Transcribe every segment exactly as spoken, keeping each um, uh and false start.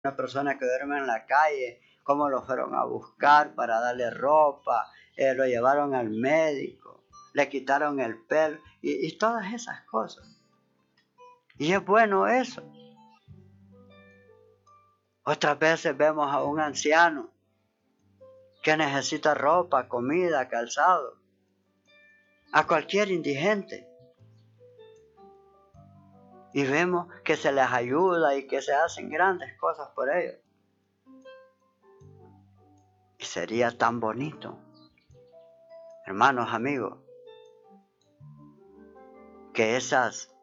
una persona que duerme en la calle, cómo lo fueron a buscar para darle ropa, eh, lo llevaron al médico, le quitaron el pelo y, y todas esas cosas. Y es bueno eso. Otras veces vemos a un anciano que necesita ropa, comida, calzado, a cualquier indigente. Y vemos que se les ayuda y que se hacen grandes cosas por ellos. Y sería tan bonito, hermanos, amigos, que esas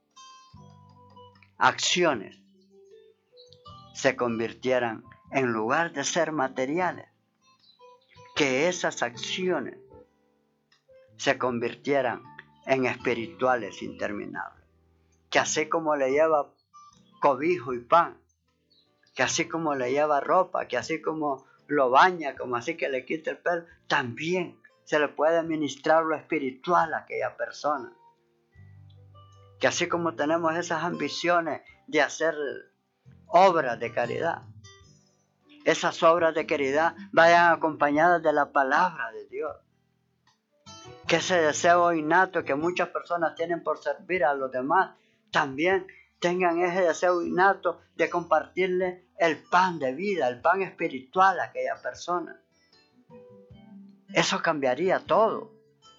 acciones se convirtieran, en lugar de ser materiales, que esas acciones se convirtieran en espirituales interminables. Que así como le lleva cobijo y pan, que así como le lleva ropa, que así como lo baña, como así que le quita el pelo, también se le puede ministrar lo espiritual a aquella persona. Que así como tenemos esas ambiciones de hacer obras de caridad, esas obras de caridad vayan acompañadas de la palabra de Dios. Que ese deseo innato que muchas personas tienen por servir a los demás, también tengan ese deseo innato de compartirle el pan de vida, el pan espiritual a aquella persona. Eso cambiaría todo.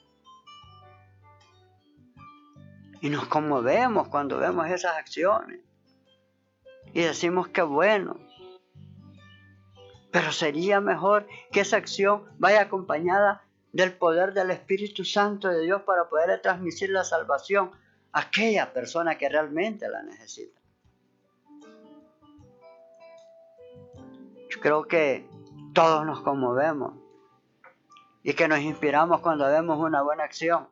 Y nos conmovemos cuando vemos esas acciones. Y decimos que bueno. Pero sería mejor que esa acción vaya acompañada del poder del Espíritu Santo de Dios para poder transmitir la salvación a aquella persona que realmente la necesita. Yo creo que todos nos conmovemos y que nos inspiramos cuando vemos una buena acción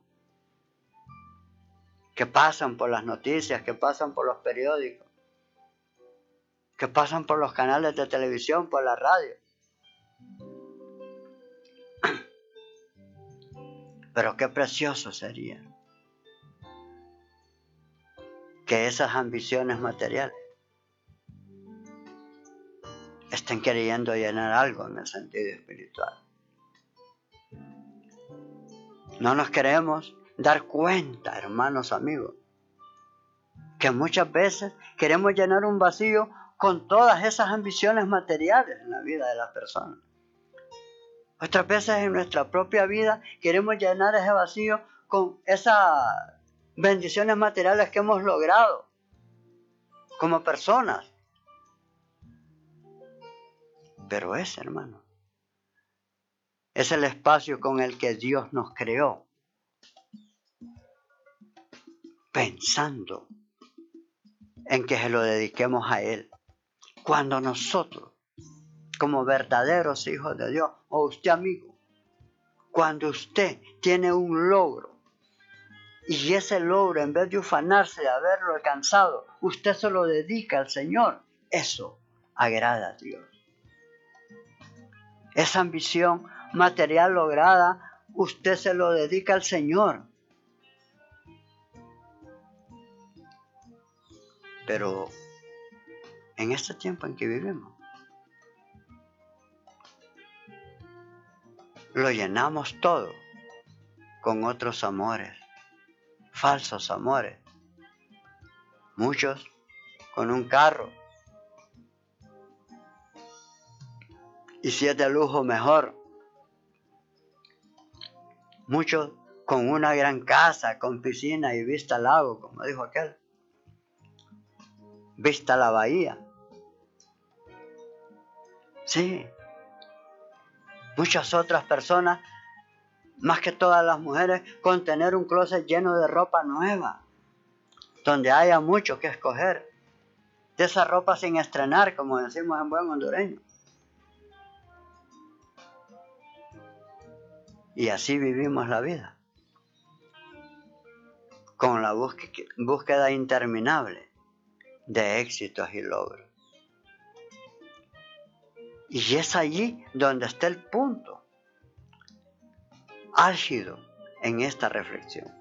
que pasan por las noticias, que pasan por los periódicos, que pasan por los canales de televisión, por la radio. Pero qué precioso sería que esas ambiciones materiales estén queriendo llenar algo en el sentido espiritual. No nos queremos dar cuenta, hermanos, amigos, que muchas veces queremos llenar un vacío con todas esas ambiciones materiales en la vida de las personas. Otras veces en nuestra propia vida queremos llenar ese vacío con esas bendiciones materiales que hemos logrado como personas. Pero ese, hermano, es el espacio con el que Dios nos creó, pensando en que se lo dediquemos a Él. Cuando nosotros, como verdaderos hijos de Dios, o usted, amigo, cuando usted tiene un logro y ese logro, en vez de ufanarse de haberlo alcanzado, usted se lo dedica al Señor, eso agrada a Dios. Esa ambición material lograda, usted se lo dedica al Señor. Pero en este tiempo en que vivimos, lo llenamos todo con otros amores, falsos amores. Muchos con un carro, y si es de lujo mejor. Muchos con una gran casa, con piscina y vista al lago, como dijo aquel, vista a la bahía. Sí, muchas otras personas, más que todas las mujeres, con tener un closet lleno de ropa nueva, donde haya mucho que escoger, de esa ropa sin estrenar, como decimos en buen hondureño. Y así vivimos la vida, con la búsqueda interminable de éxitos y logros. Y es allí donde está el punto álgido en esta reflexión.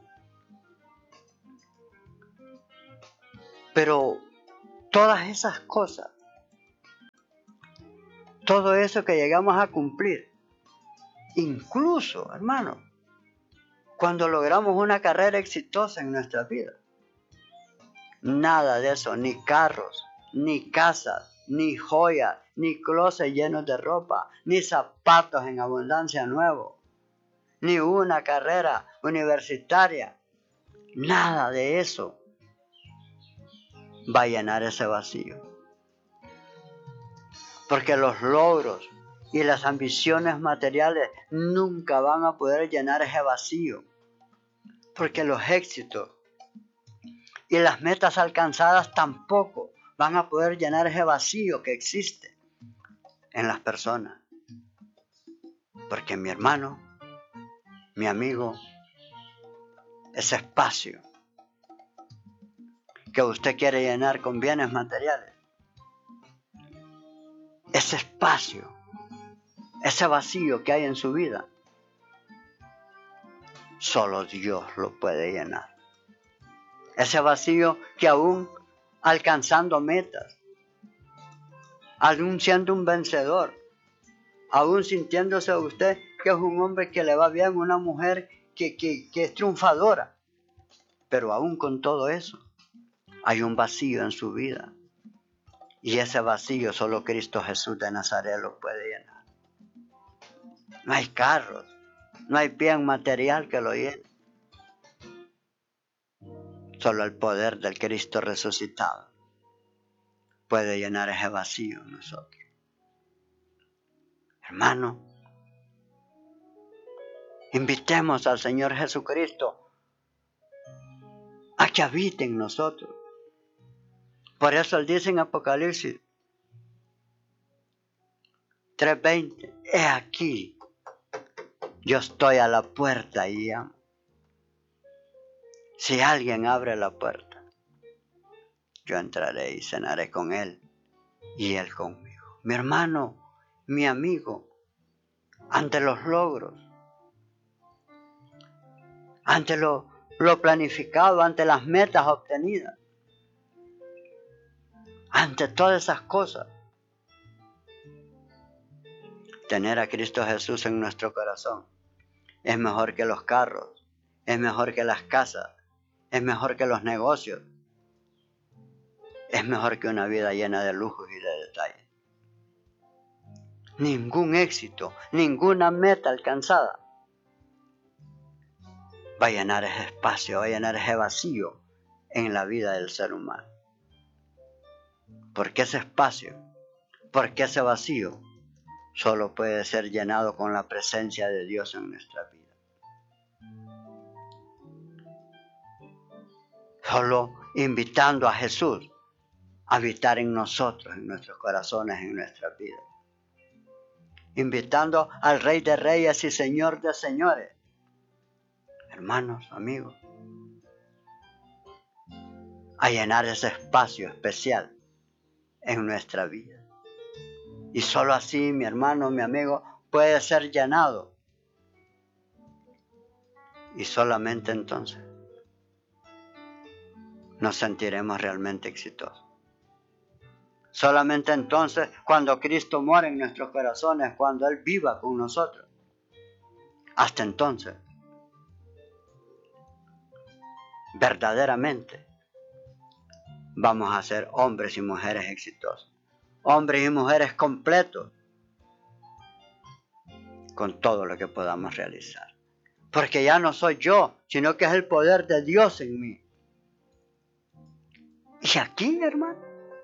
Pero todas esas cosas todo eso que llegamos a cumplir. Incluso, hermano, cuando logramos una carrera exitosa en nuestra vida. Nada de eso, ni carros, ni casas, ni joyas, ni closets llenos de ropa, ni zapatos en abundancia nuevos, ni una carrera universitaria. Nada de eso va a llenar ese vacío. Porque los logros y las ambiciones materiales nunca van a poder llenar ese vacío. Porque los éxitos y las metas alcanzadas tampoco van a poder llenar ese vacío que existe en las personas. Porque mi hermano, mi amigo, ese espacio que usted quiere llenar con bienes materiales, ese espacio, ese vacío que hay en su vida, solo Dios lo puede llenar. Ese vacío que aún alcanzando metas, aún siendo un vencedor, aún sintiéndose usted que es un hombre que le va bien, una mujer que, que, que es triunfadora, pero aún con todo eso, hay un vacío en su vida. Y ese vacío solo Cristo Jesús de Nazaret lo puede llenar. No hay carros, no hay bien material que lo llene. Solo el poder del Cristo resucitado puede llenar ese vacío en nosotros. Hermano, invitemos al Señor Jesucristo a que habite en nosotros. Por eso Él dice en Apocalipsis tres veinte, he aquí, yo estoy a la puerta y llamo. Si alguien abre la puerta, yo entraré y cenaré con él y él conmigo. Mi hermano, mi amigo, ante los logros, ante lo, lo planificado, ante las metas obtenidas, ante todas esas cosas, tener a Cristo Jesús en nuestro corazón es mejor que los carros, es mejor que las casas, es mejor que los negocios, es mejor que una vida llena de lujos y de detalles. Ningún éxito, ninguna meta alcanzada va a llenar ese espacio, va a llenar ese vacío en la vida del ser humano. Porque ese espacio, porque ese vacío solo puede ser llenado con la presencia de Dios en nuestra vida. Solo invitando a Jesús a habitar en nosotros, en nuestros corazones, en nuestra vida. Invitando al Rey de Reyes y Señor de Señores. Hermanos, amigos, a llenar ese espacio especial en nuestra vida. Y solo así, mi hermano, mi amigo, puede ser llenado. Y solamente entonces nos sentiremos realmente exitosos. Solamente entonces, cuando Cristo muere en nuestros corazones, cuando Él viva con nosotros, hasta entonces, verdaderamente, vamos a ser hombres y mujeres exitosos. Hombres y mujeres completos con todo lo que podamos realizar. Porque ya no soy yo, sino que es el poder de Dios en mí. Y aquí, hermano,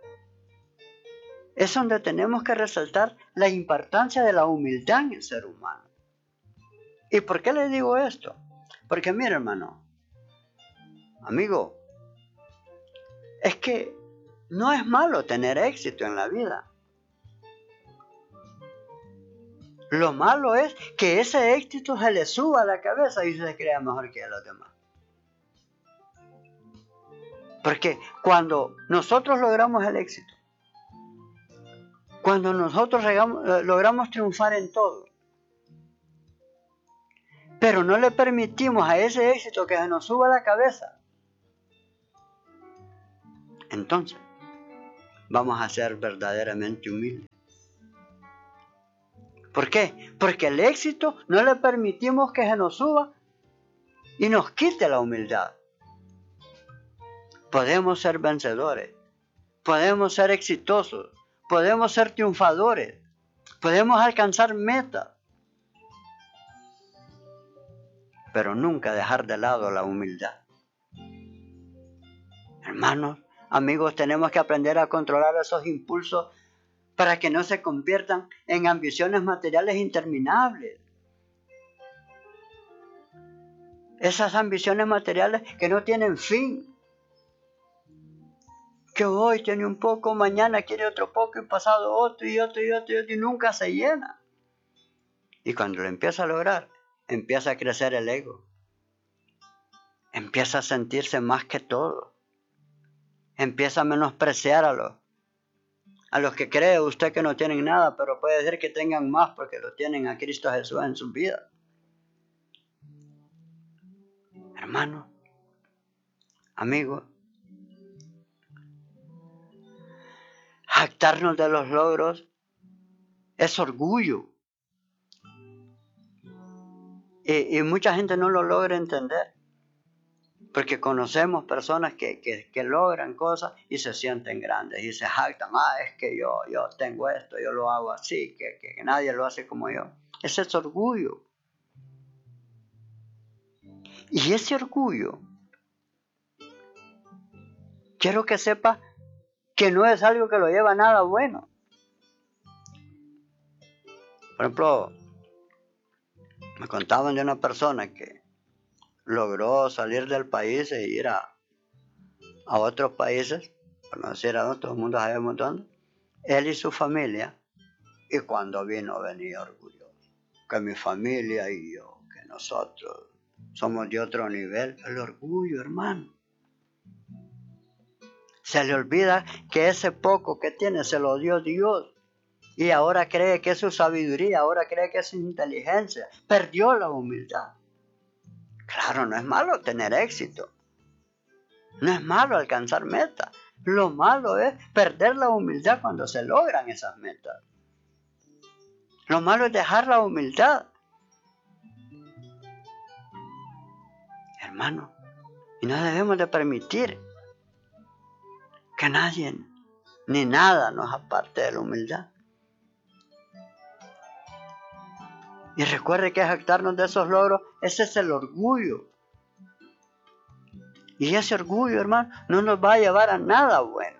es donde tenemos que resaltar la importancia de la humildad en el ser humano. ¿Y por qué le digo esto? Porque mira, hermano, amigo, es que no es malo tener éxito en la vida. Lo malo es que ese éxito se le suba a la cabeza y se crea mejor que los demás. Porque cuando nosotros logramos el éxito, cuando nosotros logramos triunfar en todo, pero no le permitimos a ese éxito que se nos suba a la cabeza, entonces vamos a ser verdaderamente humildes. ¿Por qué? Porque el éxito no le permitimos que se nos suba y nos quite la humildad. Podemos ser vencedores, podemos ser exitosos, podemos ser triunfadores, podemos alcanzar metas, pero nunca dejar de lado la humildad. Hermanos, amigos, tenemos que aprender a controlar esos impulsos para que no se conviertan en ambiciones materiales interminables. Esas ambiciones materiales que no tienen fin. Que hoy tiene un poco, mañana quiere otro poco y pasado otro y otro y otro y otro y nunca se llena. Y cuando lo empieza a lograr, empieza a crecer el ego. Empieza a sentirse más que todo. Empieza a menospreciar a los, a los que cree usted que no tienen nada, pero puede ser que tengan más porque lo tienen a Cristo Jesús en su vida. Hermano, amigo, jactarnos de los logros es orgullo. Y, y mucha gente no lo logra entender. Porque conocemos personas que, que, que logran cosas y se sienten grandes y se jactan. Ah, es que yo, yo tengo esto, yo lo hago así, que, que, que nadie lo hace como yo. Ese es orgullo. Y ese orgullo, quiero que sepa que no es algo que lo lleva a nada bueno. Por ejemplo, me contaban de una persona que logró salir del país e ir a, a otros países, para no decir a dónde, todo el mundo sabemos dónde, él y su familia, y cuando vino venía orgulloso, que mi familia y yo, que nosotros somos de otro nivel, el orgullo, hermano. Se le olvida que ese poco que tiene se lo dio Dios, y ahora cree que es su sabiduría, ahora cree que es su inteligencia, perdió la humildad. Claro, no es malo tener éxito. No es malo alcanzar metas. Lo malo es perder la humildad cuando se logran esas metas. Lo malo es dejar la humildad. Hermano, y no debemos de permitir que nadie ni nada nos aparte de la humildad. Y recuerde que jactarnos de esos logros, ese es el orgullo. Y ese orgullo, hermano, no nos va a llevar a nada bueno.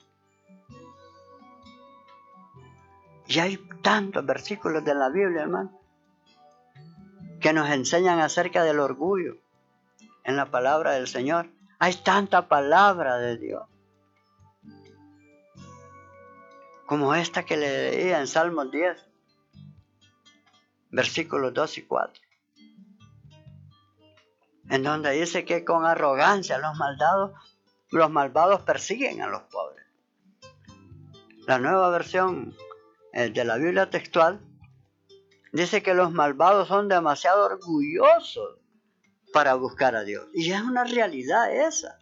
Y hay tantos versículos de la Biblia, hermano, que nos enseñan acerca del orgullo en la palabra del Señor. Hay tanta palabra de Dios como esta que le leía en Salmos diez, versículos dos y cuatro. En donde dice que con arrogancia los malvados, los malvados persiguen a los pobres. La nueva versión de la Biblia textual dice que los malvados son demasiado orgullosos para buscar a Dios. Y es una realidad esa.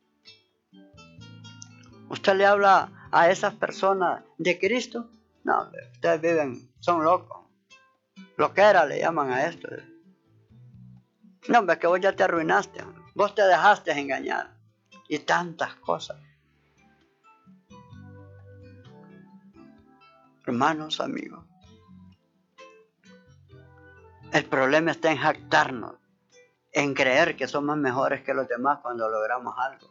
Usted le habla a esas personas de Cristo. No, ustedes viven, son locos. Loquera le llaman a esto. No, hombre, que vos ya te arruinaste. Vos te dejaste engañar. Y tantas cosas. Hermanos, amigos. El problema está en jactarnos. En creer que somos mejores que los demás cuando logramos algo.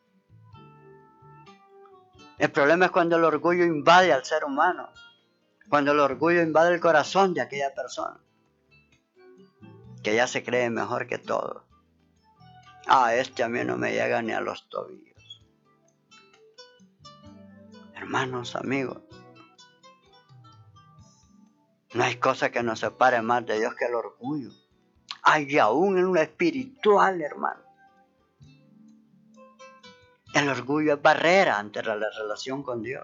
El problema es cuando el orgullo invade al ser humano. Cuando el orgullo invade el corazón de aquella persona. Que ya se cree mejor que todo. Ah, este a mí no me llega ni a los tobillos. Hermanos, amigos. No hay cosa que nos separe más de Dios que el orgullo. Hay aún en lo espiritual, hermano. El orgullo es barrera ante la relación con Dios.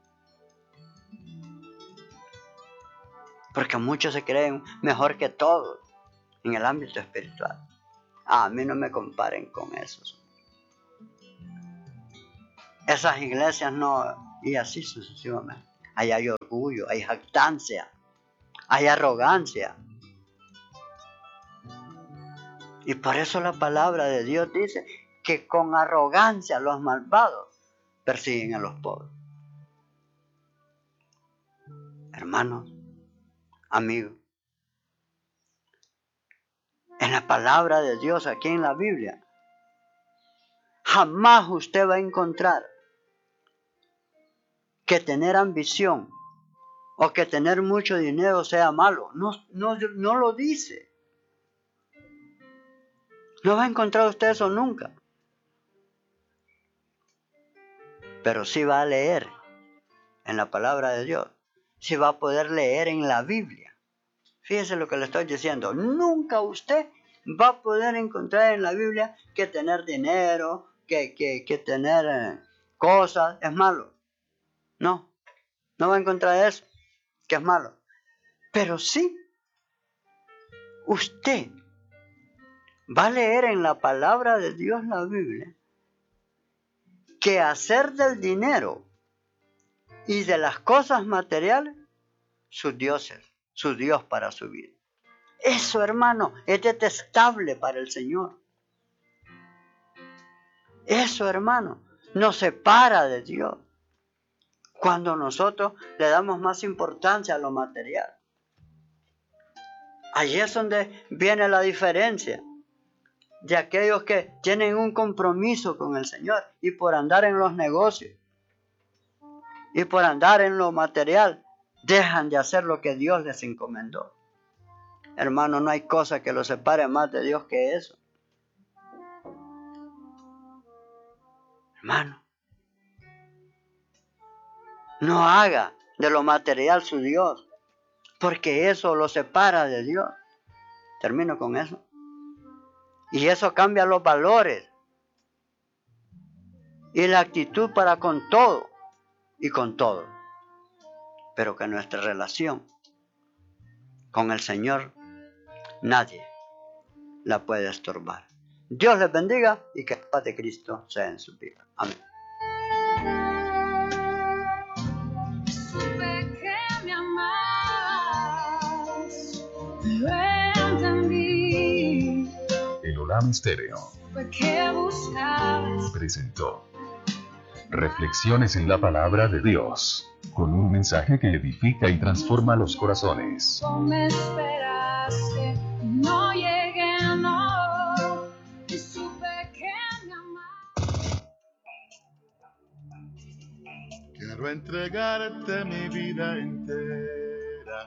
Porque muchos se creen mejor que todos en el ámbito espiritual. Ah, a mí no me comparen con esos. Esas iglesias no, y así sucesivamente. Ahí hay orgullo, hay jactancia. hay arrogancia. Y por eso la palabra de Dios dice que con arrogancia los malvados persiguen a los pobres. Hermanos, amigos, en la palabra de Dios, aquí en la Biblia, jamás usted va a encontrar que tener ambición o que tener mucho dinero sea malo. No, no, no lo dice. No va a encontrar usted eso nunca. Pero sí va a leer en la palabra de Dios. Sí va a poder leer en la Biblia. Fíjese lo que le estoy diciendo. Nunca usted va a poder encontrar en la Biblia que tener dinero, que, que, que tener eh, cosas es malo. No, no va a encontrar eso, que es malo. Pero sí, usted va a leer en la palabra de Dios, la Biblia, que hacer del dinero y de las cosas materiales sus dioses, su Dios para su vida. Eso, hermano, es detestable para el Señor. Eso, hermano, nos separa de Dios. Cuando nosotros le damos más importancia a lo material. Allí es donde viene la diferencia de aquellos que tienen un compromiso con el Señor y por andar en los negocios y por andar en lo material dejan de hacer lo que Dios les encomendó. Hermano, no hay cosa que los separe más de Dios que eso. Hermano, no haga de lo material su Dios, porque eso lo separa de Dios. Termino con eso. Y eso cambia los valores y la actitud para con todo y con todo. Pero que nuestra relación con el Señor nadie la puede estorbar. Dios les bendiga y que la paz de Cristo sea en su vida. Amén. Supe que me amabas, lo entendí. El Olam Stereo Supe que buscabas. presentó Reflexiones en la Palabra de Dios, con un mensaje que edifica y transforma los corazones. No me esperaste, no llegué, no. Y supe que me amabas. Quiero entregarte mi vida entera.